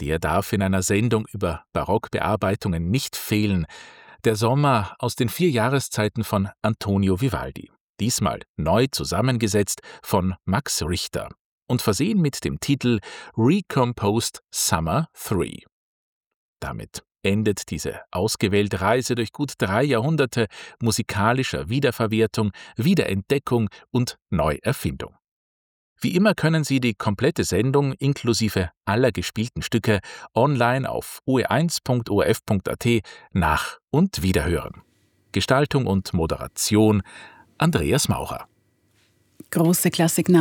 Der darf in einer Sendung über Barockbearbeitungen nicht fehlen. Der Sommer aus den 4 Jahreszeiten von Antonio Vivaldi. Diesmal neu zusammengesetzt von Max Richter und versehen mit dem Titel Recomposed Summer 3. Damit endet diese ausgewählte Reise durch gut 3 Jahrhunderte musikalischer Wiederverwertung, Wiederentdeckung und Neuerfindung. Wie immer können Sie die komplette Sendung inklusive aller gespielten Stücke online auf oe1.orf.at nach- und wiederhören. Gestaltung und Moderation Andreas Maurer. Große Klassik